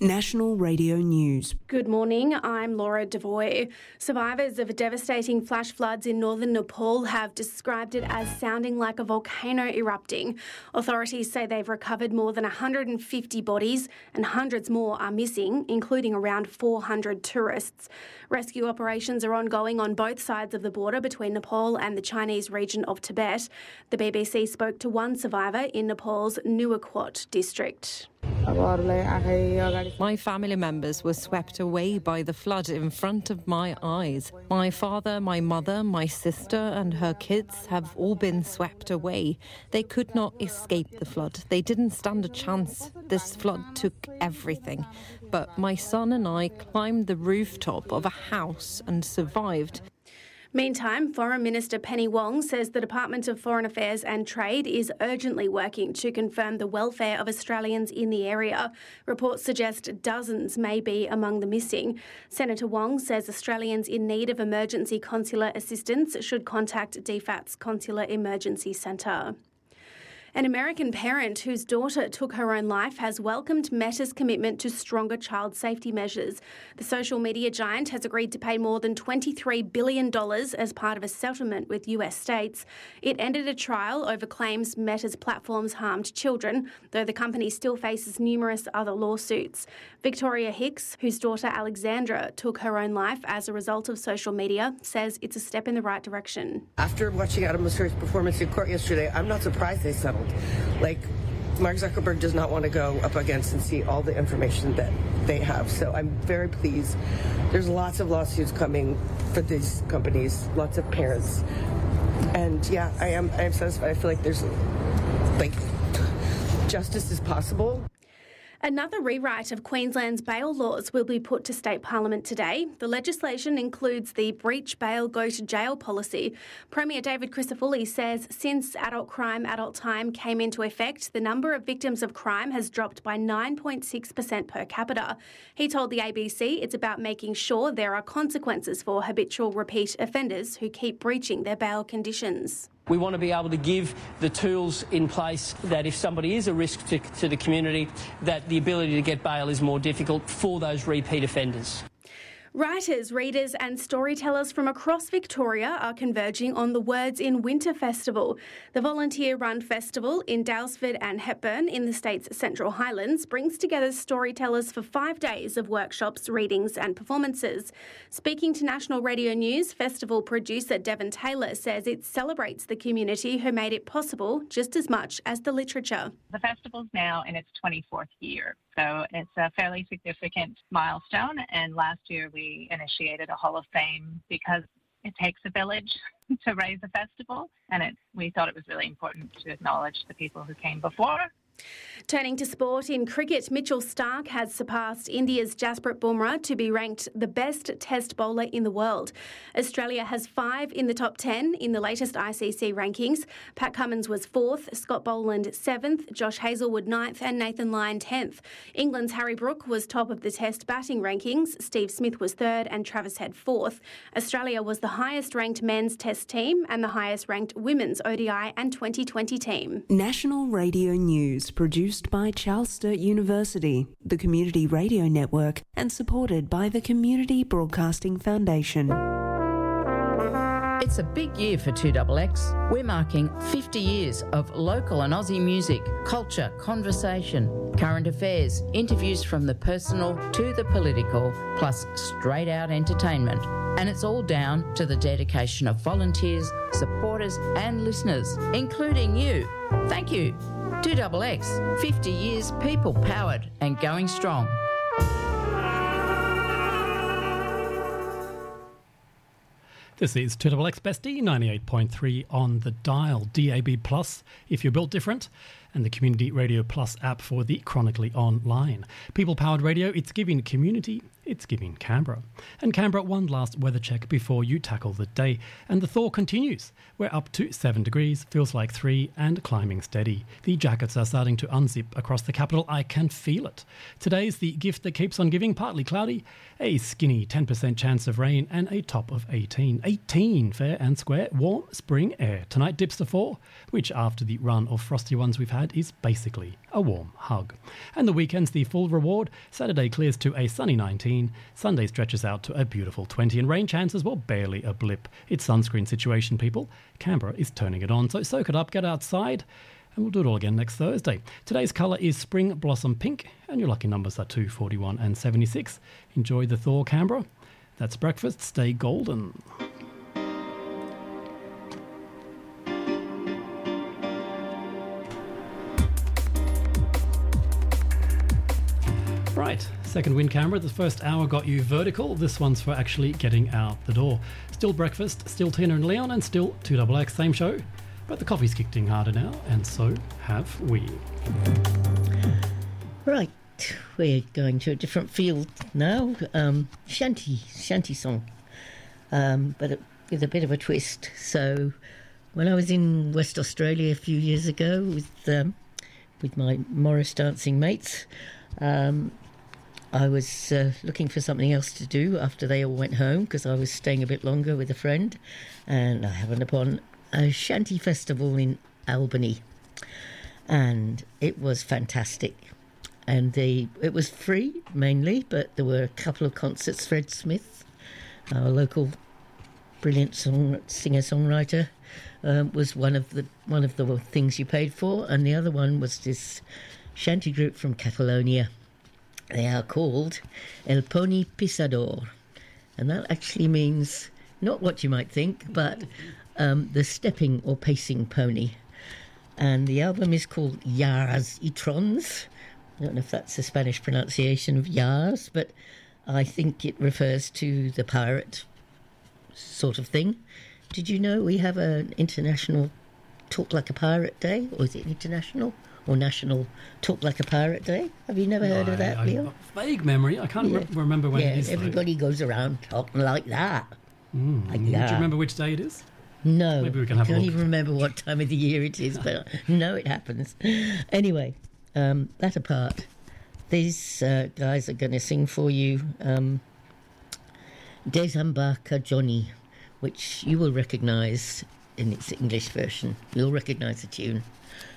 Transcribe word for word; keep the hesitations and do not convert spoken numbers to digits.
National Radio News. Good morning, I'm Laura Devoy. Survivors of devastating flash floods in northern Nepal have described it as sounding like a volcano erupting. Authorities say they've recovered more than one hundred fifty bodies and hundreds more are missing, including around four hundred tourists. Rescue operations are ongoing on both sides of the border between Nepal and the Chinese region of Tibet. The B B C spoke to one survivor in Nepal's Nuwakot district. My family members were swept away by the flood in front of my eyes. My father, my mother, my sister and her kids have all been swept away. They could not escape the flood. They didn't stand a chance. This flood took everything. But my son and I climbed the rooftop of a house and survived. Meantime, Foreign Minister Penny Wong says the Department of Foreign Affairs and Trade is urgently working to confirm the welfare of Australians in the area. Reports suggest dozens may be among the missing. Senator Wong says Australians in need of emergency consular assistance should contact D FAT's Consular Emergency Centre. An American parent whose daughter took her own life has welcomed Meta's commitment to stronger child safety measures. The social media giant has agreed to pay more than twenty-three billion dollars as part of a settlement with U S states. It ended a trial over claims Meta's platforms harmed children, though the company still faces numerous other lawsuits. Victoria Hicks, whose daughter Alexandra took her own life as a result of social media, says it's a step in the right direction. After watching Adam Mosseri's performance in court yesterday, I'm not surprised they settled. Like, Mark Zuckerberg does not want to go up against and see all the information that they have. So I'm very pleased. There's lots of lawsuits coming for these companies, lots of parents. And yeah, I am I am satisfied. I feel like there's, like, justice is possible. Another rewrite of Queensland's bail laws will be put to state parliament today. The legislation includes the breach bail go to jail policy. Premier David Crisafulli says since adult crime, adult time came into effect, the number of victims of crime has dropped by nine point six percent per capita. He told the A B C it's about making sure there are consequences for habitual repeat offenders who keep breaching their bail conditions. We want to be able to give the tools in place that if somebody is a risk to, to the community, that the ability to get bail is more difficult for those repeat offenders. Writers, readers and storytellers from across Victoria are converging on the Words in Winter Festival. The volunteer-run festival in Daylesford and Hepburn in the state's Central Highlands brings together storytellers for five days of workshops, readings and performances. Speaking to National Radio News, festival producer Devon Taylor says it celebrates the community who made it possible just as much as the literature. The festival's now in its twenty-fourth year. So it's a fairly significant milestone, and last year we initiated a Hall of Fame because it takes a village to raise a festival, and it, we thought it was really important to acknowledge the people who came before. Turning to sport, in cricket, Mitchell Starc has surpassed India's Jasprit Bumrah to be ranked the best test bowler in the world. Australia has five in the top ten in the latest I C C rankings. Pat Cummins was fourth, Scott Boland seventh, Josh Hazlewood ninth and Nathan Lyon tenth. England's Harry Brook was top of the test batting rankings, Steve Smith was third and Travis Head fourth. Australia was the highest ranked men's test team and the highest ranked women's O D I and twenty twenty team. National Radio News, produced by Charles Sturt University, the Community Radio Network, and supported by the Community Broadcasting Foundation. It's a big year for two X X. We're marking fifty years of local and Aussie music, culture, conversation, current affairs, interviews from the personal to the political, plus straight out entertainment. And it's all down to the dedication of volunteers, supporters and listeners, including you. Thank you. two X X, fifty years people powered and going strong. This is two X X Bestie, ninety-eight point three on the dial, D A B plus if you're built different, and the Community Radio Plus app for the chronically online. People-powered radio, it's giving community, it's giving Canberra. And Canberra, one last weather check before you tackle the day. And the thaw continues. We're up to seven degrees, feels like three, and climbing steady. The jackets are starting to unzip across the capital. I can feel it. Today's the gift that keeps on giving, partly cloudy, a skinny ten percent chance of rain, and a top of eighteen. eighteen, fair and square, warm spring air. Tonight dips to four, which after the run of frosty ones we've had, outside is basically a warm hug. And the weekend's the full reward. Saturday clears to a sunny nineteen, Sunday stretches out to a beautiful twenty, and rain chances, well, barely a blip. It's sunscreen situation, people. Canberra is turning it on, so soak it up, get outside, and we'll do it all again next Thursday. Today's colour is Spring Blossom Pink, and your lucky numbers are two, forty-one and seventy-six. Enjoy the thaw, Canberra. That's breakfast. Stay golden. Right, second win, Canberra. The first hour got you vertical. This one's for actually getting out the door. Still breakfast, still Tina and Leon, and still two X X, same show. But the coffee's kicked in harder now, and so have we. Right, we're going to a different field now. Um, shanty, shanty song, um, but with a bit of a twist. So, when I was in West Australia a few years ago with um, with my Morris dancing mates, um, I was uh, looking for something else to do after they all went home because I was staying a bit longer with a friend, and I happened upon a shanty festival in Albany, and it was fantastic. And they, it was free mainly, but there were a couple of concerts. Fred Smith, our local brilliant song, singer-songwriter, um, was one of the one of the things you paid for, and the other one was this shanty group from Catalonia. They are called El Pony Pisador, and that actually means not what you might think, but um, the stepping or pacing pony. And the album is called Llars y Trons. I don't know if that's the Spanish pronunciation of Llars, but I think it refers to the pirate sort of thing. Did you know we have an international Talk Like a Pirate Day? Or is it international or national Talk Like a Pirate Day? Have you never heard I, of that, I, Leo? Vague memory. I can't Yeah. re- remember when yeah, it is. everybody goes around talking like that. Mm. Like Do that. you remember which day it is? No, Maybe we can have I a can't look. even remember what time of the year it is, but I know it happens. Anyway, um, that apart, these uh, guys are going to sing for you um, Desembarca Johnny, which you will recognise in its English version. You'll recognise the tune.